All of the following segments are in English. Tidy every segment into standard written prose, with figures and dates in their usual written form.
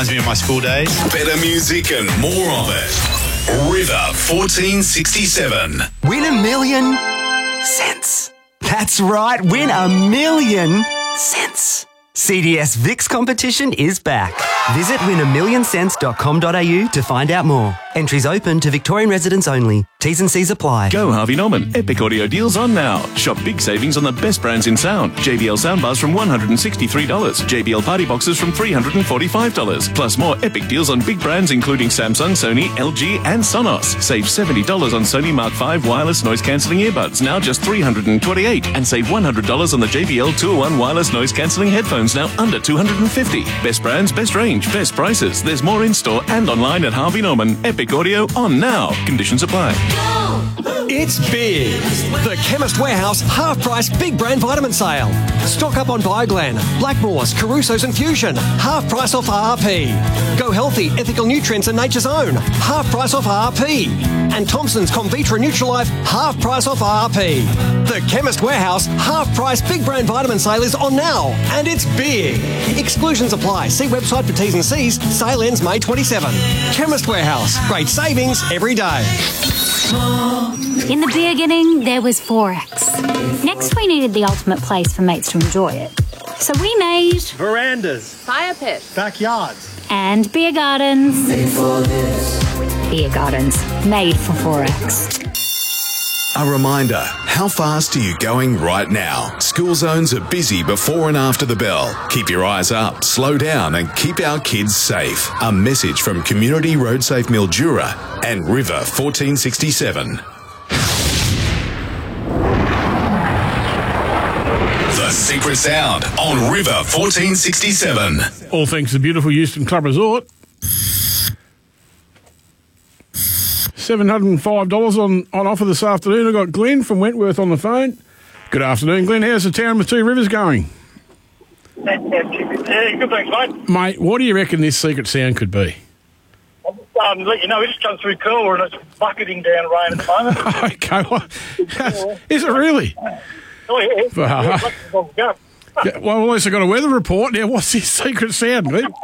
reminds me of my school days. Better music and more of it. River 1467. Win $1 million cents. That's right, win $1 million cents. CDS VIX competition is back. Visit win1millioncents.com.au to find out more. Entries open to Victorian residents only. T's and C's apply. Go Harvey Norman. Epic audio deals on now. Shop big savings on the best brands in sound. JBL soundbars from $163. JBL party boxes from $345. Plus more epic deals on big brands including Samsung, Sony, LG and Sonos. Save $70 on Sony Mark V wireless noise cancelling earbuds, now just $328. And save $100 on the JBL 201 wireless noise cancelling headphones, now under $250. Best brands, best range, best prices. There's more in store and online at Harvey Norman. Epic audio on now. Conditions apply. It's big. The Chemist Warehouse half-price big brand vitamin sale. Stock up on Bioglan, Blackmores, Caruso's and Fusion. Half price off RRP. Go Healthy, Ethical Nutrients and Nature's Own. Half price off RRP. And Thompson's Comvitra Nutrilife. Half price off RRP. The Chemist Warehouse half-price big brand vitamin sale is on now. And it's big. Exclusions apply. See website for T's and C's. Sale ends May 27. Chemist Warehouse. Great savings every day. In the beginning, there was Forex. Next, we needed the ultimate place for mates to enjoy it. So we made verandas, fire pits, backyards, and beer gardens. Made for this. Beer gardens, made for Forex. A reminder, how fast are you going right now? School zones are busy before and after the bell. Keep your eyes up, slow down and keep our kids safe. A message from Community Road Safe Mildura and River 1467. The Secret Sound on River 1467. All thanks to the beautiful Euston Club Resort. $705 on offer this afternoon. I've got Glenn from Wentworth on the phone. Good afternoon, Glenn. How's the town with two rivers going? Yeah, good, thanks, mate. Mate, what do you reckon this secret sound could be? Let you know, we just come through Cooler and it's bucketing down rain at the moment. Okay, well, is it really? Oh, yeah. Yeah, well, at least I got a weather report. Now, what's this secret sound, Glenn?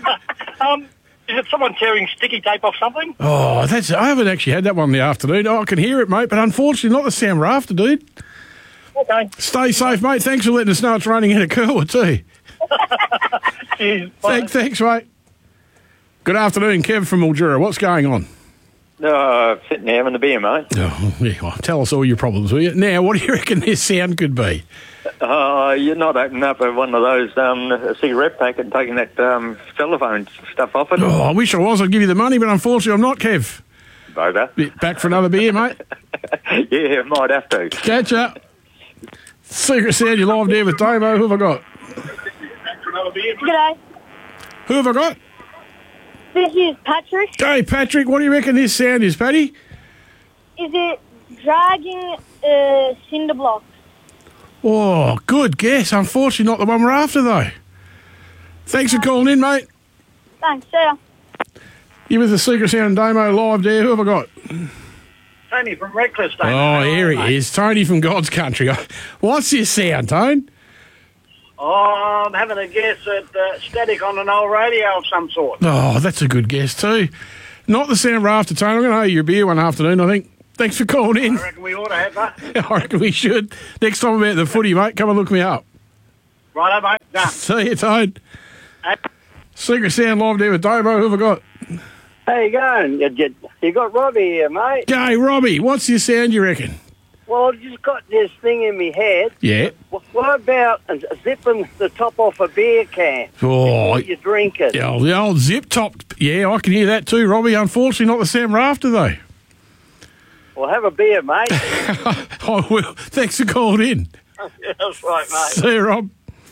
Is it someone tearing sticky tape off something? Oh, I haven't actually had that one in the afternoon. Oh, I can hear it, mate, but unfortunately not the sound we're after, dude. Okay. Stay safe, mate. Thanks for letting us know it's raining out of Cooler too. Cheers. Thanks, mate. Good afternoon, Kev from Mildura. What's going on? Sitting there having a beer, mate. Oh, yeah, well, tell us all your problems, will you? Now, what do you reckon this sound could be? You're not opening up one of those a cigarette pack and taking that cellophane stuff off it. Oh, I wish I was. I'd give you the money, but unfortunately I'm not, Kev. Bugger. Back for another beer, mate? Yeah, might have to. Catch up. Secret sound, you're live there with Damo. Who have I got? G'day. Who have I got? This is Patrick. Hey, Patrick, what do you reckon this sound is, Paddy? Is it dragging cinder blocks? Oh, good guess. Unfortunately, not the one we're after, though. Thanks for calling in, mate. Thanks, see ya. You with the Secret Sound and Damo live there. Who have I got? Tony from Redcliffe. Oh, here he is. Tony from God's Country. What's this sound, Tone? Oh, I'm having a guess at static on an old radio of some sort. Oh, that's a good guess, too. Not the sound we're after, Tone. I'm going to owe you a beer one afternoon, I think. Thanks for calling in. I reckon we ought to have that. I reckon we should. Next time I'm at the footy, mate, come and look me up. Righto, mate. Nah. See you, Tone. Secret Sound live there with Damo. Who have I got? How you going? You got Robbie here, mate. G'day, Robbie. What's your sound, you reckon? Well, I've just got this thing in my head. Yeah. What about zipping the top off a beer can before you drink it? Yeah, the old zip top. Yeah, I can hear that too, Robbie. Unfortunately, not the sound we're after, though. Well, have a beer, mate. I will. Thanks for calling in. Yeah, that's right, mate. See you, Rob.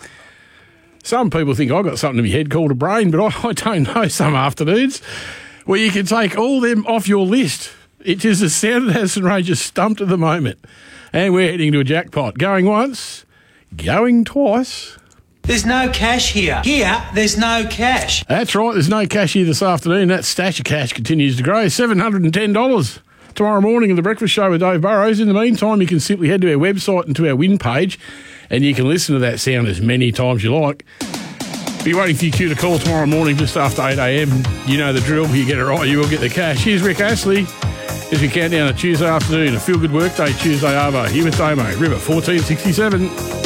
Some people think I've got something in my head called a brain, but I don't know some afternoons where you can take all them off your list. It is a sound that has Rangers stumped at the moment. And we're heading to a jackpot. Going once, going twice. There's no cash here. Here, there's no cash. That's right, there's no cash here this afternoon. That stash of cash continues to grow. $710 tomorrow morning in the Breakfast Show with Dave Burrows. In the meantime, you can simply head to our website and to our win page, and you can listen to that sound as many times you like. Be waiting for your cue to call tomorrow morning just after 8 a.m. You know the drill. You get it right, you will get the cash. Here's Rick Astley as we count down a Tuesday afternoon, a feel-good workday Tuesday Arvo. Here with Damo, River 1467.